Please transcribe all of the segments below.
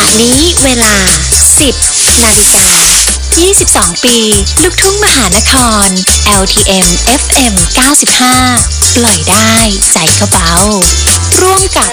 ดนี้เวลา 10 นาฬิกา 22 ปี ลูกทุ่งมหานคร LTM FM 95 ปล่อยได้ใจก็เบาร่วมกับ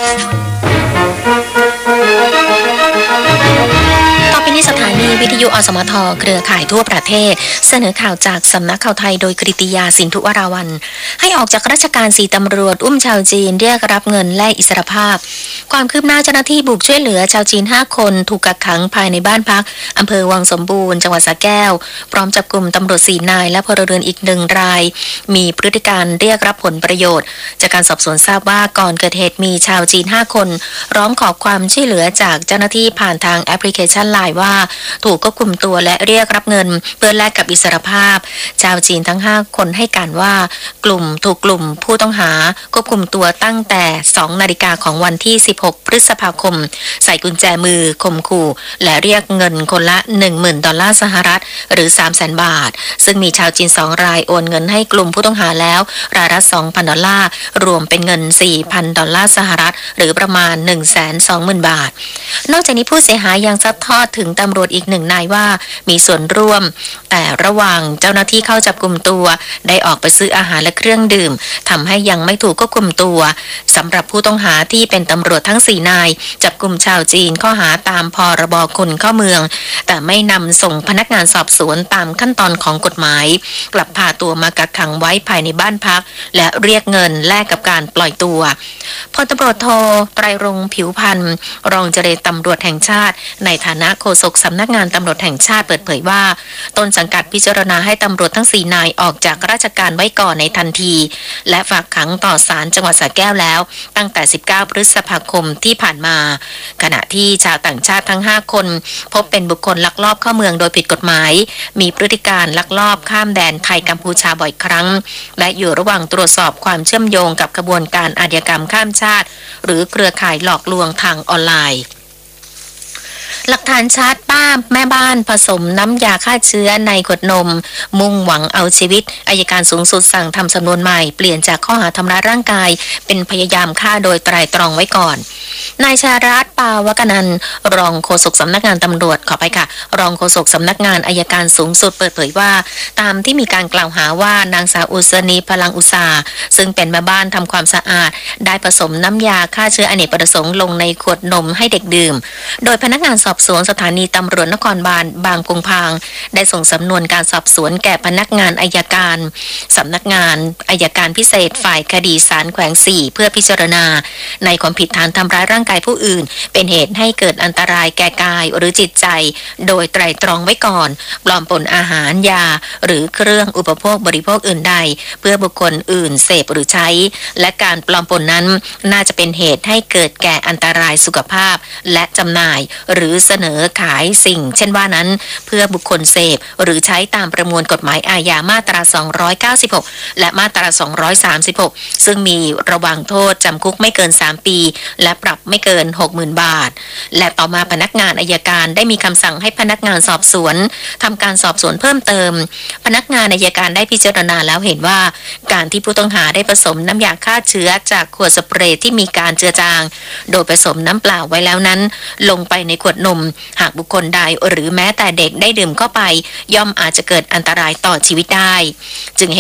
ต่อไปนี้สถานีวิทยุอสมทเครือข่ายทั่วประเทศเสนอข่าวจากสำนักข่าวไทยโดยกฤติยาสินธุวราวัลย์ให้ออกจากราชการ4ตำรวจอุ้มชาวจีนเรียกรับเงินแลกอิสรภาพความคืบหน้าเจ้าหน้าที่บุกช่วยเหลือชาวจีน5คนถูกกักขังภายในบ้านพักอำเภอวังสมบูรณ์จังหวัดสระแก้วพร้อมจับกุมตำรวจ4นายและพลเรือนอีก1รายมีพฤติการเรียกรับผลประโยชน์จากการสอบสวนทราบว่าก่อนเกิดเหตุมีชาวจีน5คนร้องขอความช่วยเหลือจากเจ้าหน้าที่ผ่านทางแอปพลิเคชัน LINE ว่าถูกควบคุมตัวและเรียกรับเงินเพื่อแลกกับอิสรภาพชาวจีนทั้ง5คนให้การว่ากลุ่มผู้ต้องหาควบคุมตัวตั้งแต่2 นาฬิกาของวันที่16 พฤษภาคมใส่กุญแจมือข่มขู่และเรียกเงินคนละ 10,000 ดอลลาร์สหรัฐหรือ 300,000 บาทซึ่งมีชาวจีน2รายโอนเงินให้กลุ่มผู้ต้องหาแล้วรายละ 2,000 ดอลลาร์รวมเป็นเงิน 4,000 ดอลลาร์สหรัฐหรือประมาณ 120,000 บาทนอกจากนี้ผู้เสียหายยังซัดทอดถึงตำรวจอีก1นายว่ามีส่วนร่วมแต่ระหว่างเจ้าหน้าที่เข้าจับกุมตัวได้ออกไปซื้ออาหารและเครื่องดื่มทำให้ยังไม่ถูกควบคุมตัวสำหรับผู้ต้องหาที่เป็นตำรวจทั้ง4นายจับกุมชาวจีนข้อหาตามพรบคนเข้าเมืองแต่ไม่นำส่งพนักงานสอบสวนตามขั้นตอนของกฎหมายกลับพาตัวมากักขังไว้ภายในบ้านพักและเรียกเงินแลกกับการปล่อยตัวพลตำรวจโทไตรรงค์ผิวพันธ์รองเจรตำรวจแห่งชาติในฐานะโฆษกสำนักงานตำรวจแห่งชาติเปิดเผยว่าต้นสังกัดพิจารณาให้ตำรวจทั้ง4นายออกจากราชการไว้ก่อนในทันทีและฝากขังต่อศาลจังหวัดสระแก้วแล้วตั้งแต่19 พฤษภาคมที่ผ่านมาขณะที่ชาวต่างชาติทั้ง5คนพบเป็นบุคคลลักลอบเข้าเมืองโดยผิดกฎหมายมีพฤติการลักลอบข้ามแดนไทยกัมพูชาบ่อยครั้งและอยู่ระหว่างตรวจสอบความเชื่อมโยงกับกระบวนการอาชญากรรมข้ามชาติหรือเครือข่ายหลอกลวงทางออนไลน์หลักฐานชัดป้าแม่บ้านผสมน้ำยาฆ่าเชื้อในขวดนมมุ่งหวังเอาชีวิตอัยการสูงสุดสั่งทำสำนวนใหม่เปลี่ยนจากข้อหาทำร้ายร่างกายเป็นพยายามฆ่าโดยไตร่ตรองไว้ก่อนนายชารัตน์ปาวกนันท์รองโฆษกสำนักงานตำรวจขอไปค่ะรองโฆษกสำนักงานอัยการสูงสุดเปิดเผยว่าตามที่มีการกล่าวหาว่านางสาวอุศนีพลังอุตสาซึ่งเป็นแม่บ้านทำความสะอาดได้ผสมน้ำยาฆ่าเชื้ออเนกประสงค์ลงในขวดนมให้เด็กดื่มโดยพนักงานสอบสวนสถานีตำรวจนครบาลบางพงพางได้ส่งสำนวนการสอบสวนแก่พนักงานอัยการสำนักงานอัยการพิเศษฝ่ายคดีศาลแขวง4เพื่อพิจารณาในความผิดฐานทำร้ายร่างกายผู้อื่นเป็นเหตุให้เกิดอันตรายแก่กายหรือจิตใจโดยไตร่ตรองไว้ก่อนปลอมปนอาหารยาหรือเครื่องอุปโภคบริโภคอื่นใดเพื่อบุคคลอื่นเสพหรือใช้และการปลอมปนนั้นน่าจะเป็นเหตุให้เกิดแก่อันตรายสุขภาพและจำหน่ายหรือเสนอขายสิ่งเช่นว่านั้นเพื่อบุคคลเสพหรือใช้ตามประมวลกฎหมายอาญามาตรา296และมาตรา236ซึ่งมีระวางโทษจำคุกไม่เกิน3ปีและปรับไม่เกิน 60,000 บาทและต่อมาพนักงานอัยการได้มีคำสั่งให้พนักงานสอบสวนทำการสอบสวนเพิ่มเติมพนักงานอัยการได้พิจารณาแล้วเห็นว่าการที่ผู้ต้องหาได้ผสมน้ำยาฆ่าเชื้อจากขวดสเปรย์ที่มีการเจือจางโดยผสมน้ำเปล่าไว้แล้วนั้นลงไปในขวดนมหากบุคคลใดหรือแม้แต่เด็กได้ดื่มเข้าไปย่อมอาจจะเกิดอันตรายต่อชีวิตได้จึง